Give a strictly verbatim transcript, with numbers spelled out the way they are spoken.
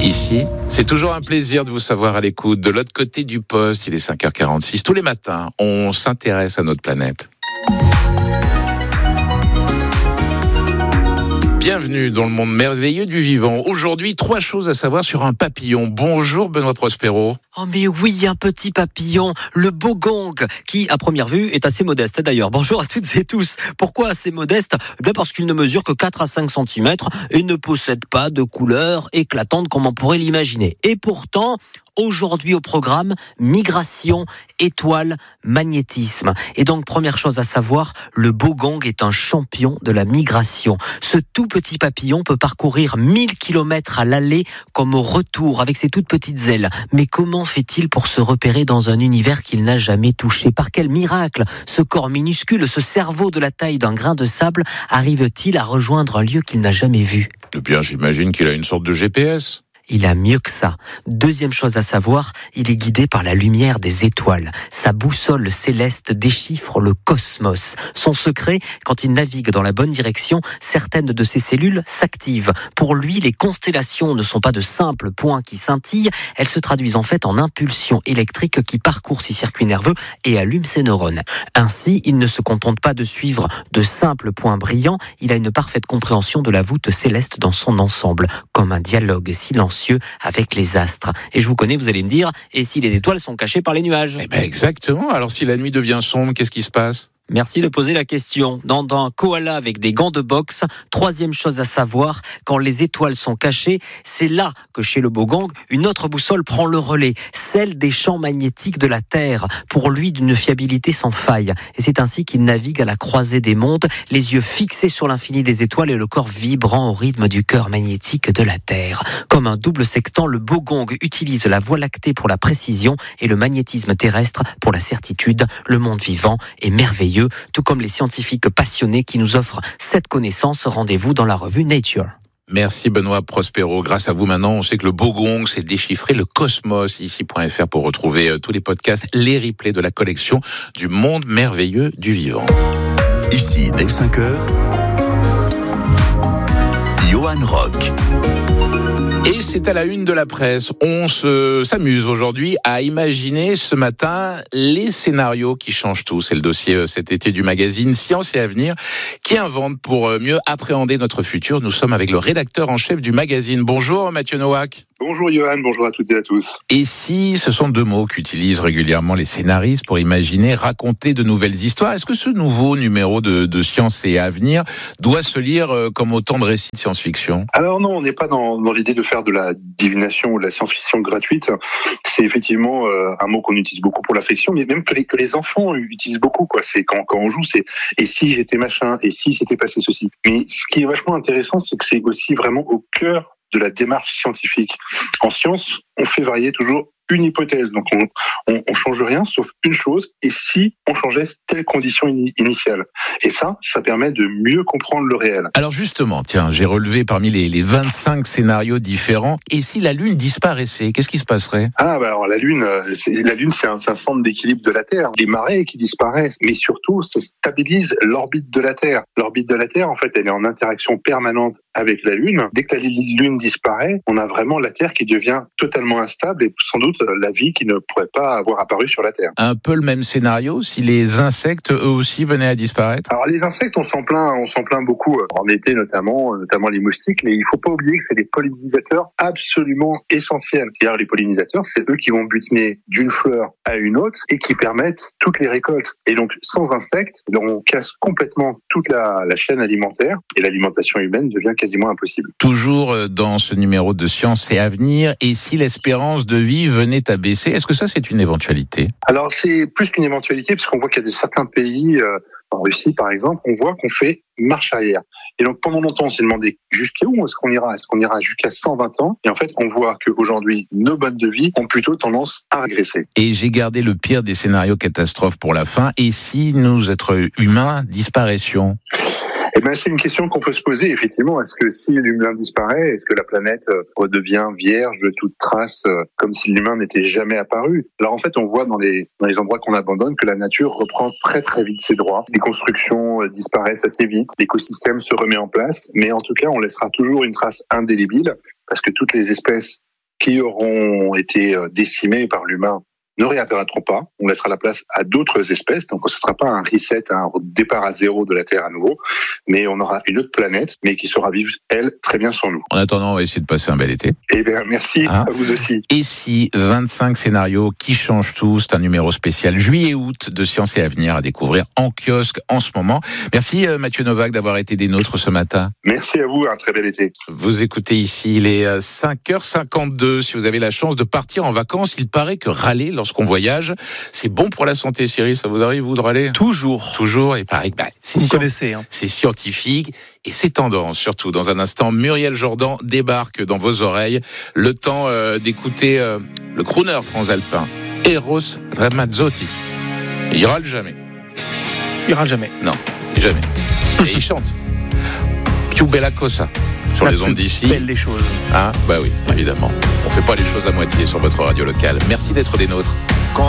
Ici, c'est toujours un plaisir de vous savoir à l'écoute. De l'autre côté du poste, il est cinq heures quarante-six. Tous les matins, on s'intéresse à notre planète. Bienvenue dans le monde merveilleux du vivant. Aujourd'hui, trois choses à savoir sur un papillon. Bonjour Benoît Prospero. Oh mais oui, un petit papillon, le bogong, qui à première vue est assez modeste d'ailleurs. Bonjour à toutes et tous. Pourquoi assez modeste ? Eh bien parce qu'il ne mesure que quatre à cinq centimètres et ne possède pas de couleur éclatante comme on pourrait l'imaginer. Et pourtant, aujourd'hui au programme, migration, étoiles, magnétisme. Et donc, première chose à savoir, le bogong est un champion de la migration. Ce tout petit papillon peut parcourir mille kilomètres à l'aller comme au retour avec ses toutes petites ailes. Mais comment fait-il pour se repérer dans un univers qu'il n'a jamais touché ? Par quel miracle ce corps minuscule, ce cerveau de la taille d'un grain de sable, arrive-t-il à rejoindre un lieu qu'il n'a jamais vu ? Eh bien, j'imagine qu'il a une sorte de G P S. Il a mieux que ça. Deuxième chose à savoir, il est guidé par la lumière des étoiles. Sa boussole céleste déchiffre le cosmos. Son secret, quand il navigue dans la bonne direction, certaines de ses cellules s'activent. Pour lui, les constellations ne sont pas de simples points qui scintillent, elles se traduisent en fait en impulsions électriques qui parcourent ses circuits nerveux et allument ses neurones. Ainsi, il ne se contente pas de suivre de simples points brillants, il a une parfaite compréhension de la voûte céleste dans son ensemble, comme un dialogue silencieux avec les astres. Et je vous connais, vous allez me dire, et si les étoiles sont cachées par les nuages ? Eh bien, exactement. Alors, si la nuit devient sombre, qu'est-ce qui se passe ? Merci de poser la question. Dans un koala avec des gants de boxe, troisième chose à savoir, quand les étoiles sont cachées, c'est là que chez le bogong, une autre boussole prend le relais, celle des champs magnétiques de la Terre, pour lui d'une fiabilité sans faille. Et c'est ainsi qu'il navigue à la croisée des mondes, les yeux fixés sur l'infini des étoiles et le corps vibrant au rythme du cœur magnétique de la Terre. Comme un double sextant, le bogong utilise la Voie lactée pour la précision et le magnétisme terrestre pour la certitude. Le monde vivant est merveilleux, tout comme les scientifiques passionnés qui nous offrent cette connaissance. Rendez-vous dans la revue Nature. Merci Benoît Prospero. Grâce à vous maintenant, on sait que le bogong, c'est déchiffrer le cosmos. Ici point F R pour retrouver euh, tous les podcasts, les replays de la collection du monde merveilleux du vivant. Ici, dès cinq heures, Johan Rock. Et c'est à la une de la presse. On se, s'amuse aujourd'hui à imaginer ce matin les scénarios qui changent tout. C'est le dossier cet été du magazine Science et Avenir qui invente pour mieux appréhender notre futur. Nous sommes avec le rédacteur en chef du magazine. Bonjour Mathieu Nowak. Bonjour Johan, bonjour à toutes et à tous. Et si ce sont deux mots qu'utilisent régulièrement les scénaristes pour imaginer, raconter de nouvelles histoires, est-ce que ce nouveau numéro de, de Science et Avenir doit se lire comme autant de récits de science-fiction ? Alors non, on n'est pas dans, dans l'idée de faire de la divination ou de la science-fiction gratuite. C'est effectivement euh, un mot qu'on utilise beaucoup pour l'affection, mais même que les, que les enfants utilisent beaucoup, quoi. C'est quand, quand on joue, c'est « et si j'étais machin, et si s'était passé ceci ». Mais ce qui est vachement intéressant, c'est que c'est aussi vraiment au cœur de la démarche scientifique. En science, on fait varier toujours une hypothèse, donc on, on, on change rien sauf une chose, et si on changeait telle condition in- initiale. Et ça, ça permet de mieux comprendre le réel. Alors justement, tiens, j'ai relevé parmi les, les vingt-cinq scénarios différents, et si la Lune disparaissait, qu'est-ce qui se passerait ? Ah bah alors la Lune, c'est, la Lune c'est un, c'est un centre d'équilibre de la Terre. Les marées qui disparaissent, mais surtout ça stabilise l'orbite de la Terre. L'orbite de la Terre, en fait, elle est en interaction permanente avec la Lune. Dès que la Lune disparaît, on a vraiment la Terre qui devient totalement instable et sans doute la vie qui ne pourrait pas avoir apparu sur la Terre. Un peu le même scénario si les insectes, eux aussi, venaient à disparaître ? Alors les insectes, on s'en plaint, on s'en plaint beaucoup en été notamment, notamment les moustiques, mais il faut pas oublier que c'est des pollinisateurs absolument essentiels. C'est-à-dire les pollinisateurs, c'est eux qui vont butiner d'une fleur à une autre et qui permettent toutes les récoltes. Et donc sans insectes, on casse complètement toute la, la chaîne alimentaire et l'alimentation humaine devient quasiment impossible. Toujours dans ce numéro de Science et Avenir, et si l'espérance de vie venait à baisser, est-ce que ça c'est une éventualité ? Alors c'est plus qu'une éventualité parce qu'on voit qu'il y a de certains pays, euh, en Russie par exemple, on voit qu'on fait marche arrière. Et donc pendant longtemps on s'est demandé jusqu'à où est-ce qu'on ira ? Est-ce qu'on ira jusqu'à cent vingt ans ? Et en fait on voit qu'aujourd'hui nos modes de vie ont plutôt tendance à régresser. Et j'ai gardé le pire des scénarios catastrophes pour la fin, et si nous êtres humains disparaissions ? Eh ben, c'est une question qu'on peut se poser, effectivement. Est-ce que si l'humain disparaît, est-ce que la planète redevient vierge de toute trace, comme si l'humain n'était jamais apparu? Alors, en fait, on voit dans les, dans les endroits qu'on abandonne que la nature reprend très, très vite ses droits. Les constructions disparaissent assez vite, l'écosystème se remet en place, mais en tout cas, on laissera toujours une trace indélébile parce que toutes les espèces qui auront été décimées par l'humain ne réapparaîtront pas. On laissera la place à d'autres espèces. Donc, ce ne sera pas un reset, un départ à zéro de la Terre à nouveau, mais on aura une autre planète, mais qui saura vivre, elle, très bien sans nous. En attendant, on va essayer de passer un bel été. Eh bien, merci hein à vous aussi. Et si vingt-cinq scénarios qui changent tout, c'est un numéro spécial juillet-août de Science et Avenir à découvrir en kiosque en ce moment. Merci Mathieu Novak d'avoir été des nôtres ce matin. Merci à vous, un très bel été. Vous écoutez ici, il est cinq heures cinquante-deux. Si vous avez la chance de partir en vacances, il paraît que râler lorsqu'on voyage, c'est bon pour la santé. Cyril, ça vous arrive, vous, de râler ? Toujours. Toujours, et pareil, bah, c'est, vous sci- connaissez, hein. c'est scientifique et c'est tendance, surtout. Dans un instant, Muriel Jourdan débarque dans vos oreilles. Le temps euh, d'écouter euh, le crooner transalpin, Eros Ramazzotti. Il râle jamais. Il râle jamais. Non, jamais. Et il chante. Più bella cosa. Sur La les ondes plus d'ici. belle des choses. Hein ? Bah oui, évidemment. On fait pas les choses à moitié sur votre radio locale. Merci d'être des nôtres.